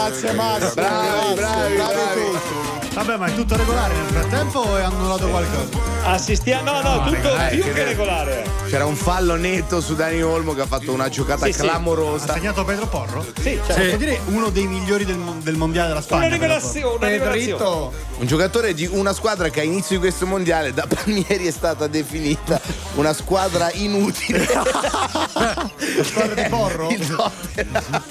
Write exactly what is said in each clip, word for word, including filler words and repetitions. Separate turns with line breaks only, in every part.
Grazie Max,
bravi, bravi, bravi.
Vabbè, ma è tutto regolare nel frattempo o è annullato qualcosa?
Assistiamo, no, no,
No,
tutto
regolare,
più
che
che regolare.
C'era un fallo netto su Dani Olmo che ha fatto una giocata
Sì, sì.
clamorosa.
Ha segnato Pedro Porro?
Sì,
Cioè,
sì.
posso dire uno dei migliori del, mon- del mondiale della Spagna.
Una rivelazione, una rivelazione.
Un giocatore di una squadra che a inizio di questo mondiale da Palmieri è stata definita una squadra inutile.
La squadra di Porro?
Il Tottenham.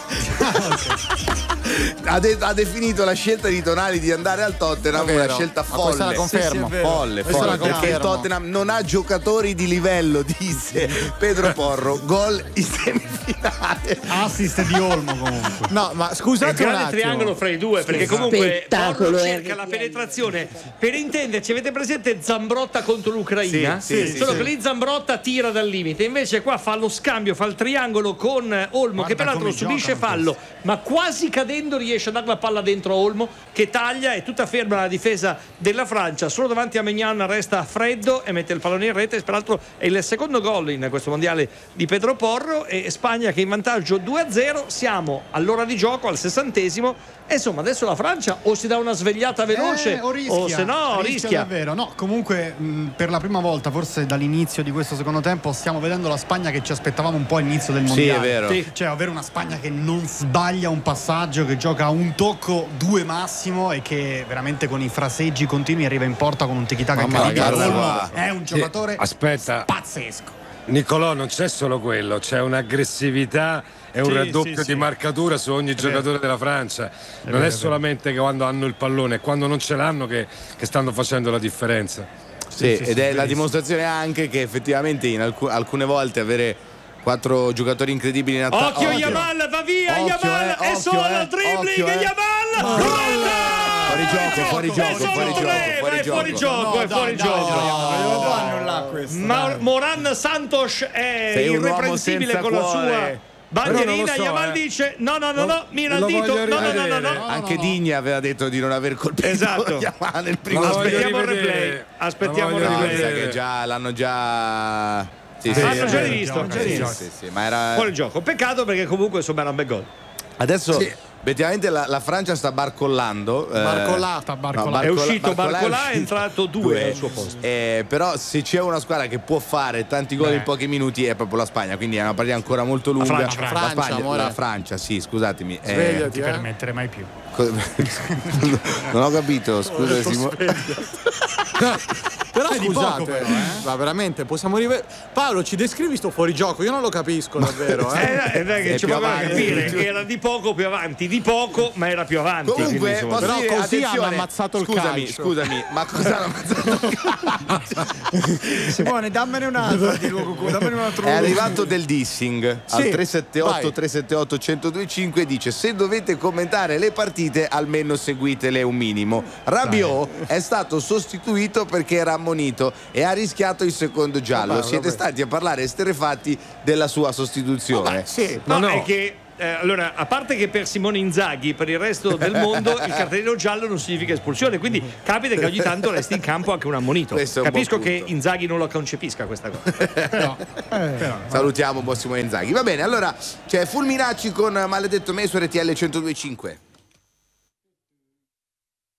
Ha, de- ha definito la scelta di Tonali di andare al Tottenham
È vero.
una scelta
Ma questa
folle.
la confermo.
Sì, sì, folle,
Questa
folle
la
perché il
confermo.
Tottenham non ha giocatori di livello, disse Pedro Porro. Gol in semifinale.
Assist di Olmo comunque.
No, ma
È
scusate
il
un
grande
attimo.
triangolo fra i due, perché comunque
Spettacolo,
Porro
eh.
cerca la penetrazione. Per intenderci, avete presente Zambrotta contro l'Ucraina?
Sì, sì,
Solo
sì,
che
sì.
lì Zambrotta tira dal limite, invece qua fa lo scambio, fa il triangolo con Olmo,
Guarda
che peraltro
come
subisce
giocano
fallo, ma quasi cadendo riesce a dare la palla dentro a Olmo, che taglia, è tutta ferma la difesa della Francia, solo davanti a Maignan resta freddo e mette il pallone in rete. Peraltro è il secondo gol in questo mondiale di Pedro Porro, e Spagna che è in vantaggio due a zero. Siamo all'ora di gioco, al sessantesimo, e insomma adesso la Francia o si dà una svegliata veloce
Eh, o rischia,
se no rischia.
davvero. No, comunque mh, per la prima volta, forse dall'inizio di questo secondo tempo, stiamo vedendo la Spagna che ci aspettavamo un po' all'inizio del
Sì,
mondiale.
è vero.
Sì.
Cioè, ovvero una Spagna che non sbaglia un passaggio, che gioca a un tocco, due massimo, e che veramente con i fraseggi continui arriva in porta con un tiki-taka
Mamma
incredibile.
ragazzi,
Olmo
guarda.
è un giocatore
Aspetta,
pazzesco.
Nicolò, non c'è solo quello, c'è un'aggressività e un
Sì,
raddoppio
sì,
di
sì.
marcatura su ogni giocatore della Francia. Non
vero,
è
è
solamente che quando hanno il pallone, è quando non ce l'hanno che, che stanno facendo la differenza.
Sì,
sì, sì,
ed è la
verissimo.
dimostrazione anche che effettivamente in alcu- alcune volte avere quattro giocatori incredibili in attacco.
Occhio, Yamal va via,
Occhio,
Yamal
eh,
è
occhio,
solo
eh,
dribbling,
occhio, eh.
Yamal gol!
Fuori gioco, fuori gioco,
È solo
fuori gioco,
tre,
fuori
ma è fuori
gioco.
gioco,
No,
è
dai,
fuori
dai,
gioco.
dai,
Non lo può annullare questo.
Ma Moran Santos è
Sei un uomo
irreprensibile
senza
con la
cuore.
sua bandierina.
Però non lo so,
Yamal
eh.
dice no no no
Lo-
no, mira il
lo
dito,
voglio
no no no no
rivedere.
no.
Anche Digni aveva detto di non aver colpito
Esatto.
Yamal nel primo
Lo voglio
Aspettiamo il
rivedere.
replay, aspettiamo
Lo
il
voglio
No, mi
replay.
sa che già l'hanno già. Sì,
Sì,
sì,
hanno
sì,
già
sì,
rivisto.
sì, sì, sì, sì, ma era.
Fuori gioco, peccato perché comunque insomma era un bel gol.
Adesso
Sì.
effettivamente la, la Francia sta barcollando. eh,
Barcollata, barcollata.
È uscito
Barcola
Barcolà, è
uscito.
entrato due al suo posto.
Eh, però se c'è una squadra che può fare tanti gol in pochi minuti è proprio la Spagna, quindi è una partita ancora molto lunga.
Francia,
la,
Francia,
Spagna-
amore.
la Francia, sì, scusatemi. eh,
Svegliati,
Ti
eh.
permetterei mai più.
co- non ho capito, scusa Simone.
Però
È di poco,
scusate,
però, eh.
ma veramente possiamo rivedere. Paolo, ci descrivi sto fuorigioco? Io non lo capisco davvero, eh.
Eh, eh, che
È
ci
più
può
avanti.
capire che era di poco più avanti, di poco, ma era più avanti. quindi,
Comunque,
insomma,
posso
però
dire,
così
attenzione,
hanno ammazzato il
scusami,
calcio.
Scusami, ma cosa hanno ammazzato il calcio?
Simone, dammene un altro di Lugu, dammene un altro.
È arrivato del dissing
Sì,
al tre sette otto
vai.
tre sette otto uno zero due cinque, dice: se dovete commentare le partite almeno seguitele un minimo. Rabiot è stato sostituito perché era ammonito e ha rischiato il secondo giallo.
Vabbè,
Siete
vabbè.
stati a parlare esterefatti della sua sostituzione.
Sì,
no,
no.
è che eh, allora, a parte che per Simone Inzaghi, per il resto del mondo, il cartellino giallo non significa espulsione, quindi capita che ogni tanto resti in campo anche un ammonito.
Questo è un
Capisco
buon
che
punto.
Inzaghi non lo concepisca questa cosa.
Però, però,
Salutiamo buon Simone Inzaghi. Va bene, allora c'è Fulminacci con Maledetto Meso R T L centodue e cinque.